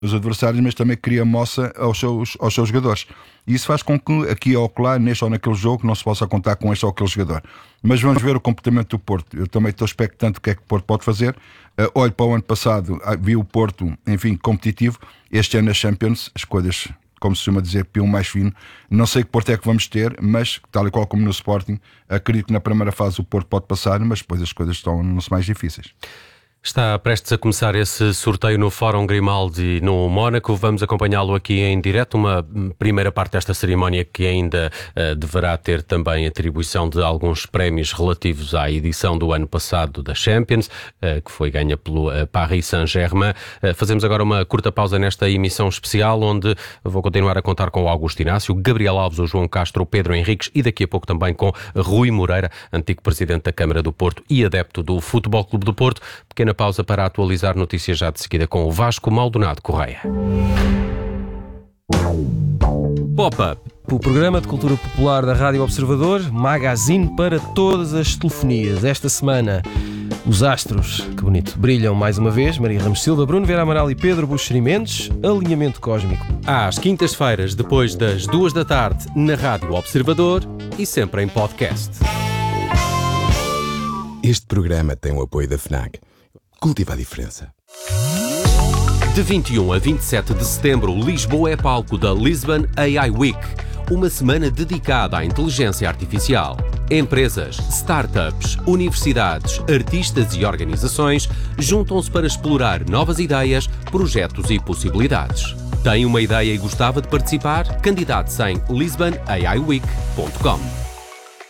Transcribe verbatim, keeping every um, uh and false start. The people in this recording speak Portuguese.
os adversários, mas também cria moça aos seus, aos seus jogadores. E isso faz com que aqui ou lá, neste ou naquele jogo, não se possa contar com este ou aquele jogador. Mas vamos ver o comportamento do Porto. Eu também estou expectante do que é que o Porto pode fazer. Uh, olho para o ano passado, vi o Porto, enfim, competitivo. Este ano na Champions, as coisas, como se costuma dizer, piam mais fino. Não sei que Porto é que vamos ter, mas tal e qual como no Sporting, acredito que na primeira fase o Porto pode passar, mas depois as coisas tornam-se mais difíceis. Está prestes a começar esse sorteio no Fórum Grimaldi no Mónaco. Vamos acompanhá-lo aqui em direto. Uma primeira parte desta cerimónia que ainda uh, deverá ter também atribuição de alguns prémios relativos à edição do ano passado da Champions, uh, que foi ganha pelo uh, Paris Saint-Germain. Uh, fazemos agora uma curta pausa nesta emissão especial, onde vou continuar a contar com o Augusto Inácio, Gabriel Alves, o João Castro, o Pedro Henriques e daqui a pouco também com Rui Moreira, antigo presidente da Câmara do Porto e adepto do Futebol Clube do Porto. Pequena pausa para atualizar notícias já de seguida com o Vasco Maldonado Correia. Pop-up. O programa de cultura popular da Rádio Observador, magazine para todas as telefonias. Esta semana, os astros, que bonito, brilham mais uma vez. Maria Ramos Silva, Bruno Vieira Amaral e Pedro Buxeri Mendes. Alinhamento cósmico. Às quintas-feiras, depois das duas da tarde, na Rádio Observador e sempre em podcast. Este programa tem o apoio da FNAC. Cultiva a diferença. De vinte e um a vinte e sete de setembro, Lisboa é palco da Lisbon A I Week, uma semana dedicada à inteligência artificial. Empresas, startups, universidades, artistas e organizações juntam-se para explorar novas ideias, projetos e possibilidades. Tem uma ideia e gostava de participar? Candidate-se em lisbon a i week ponto com.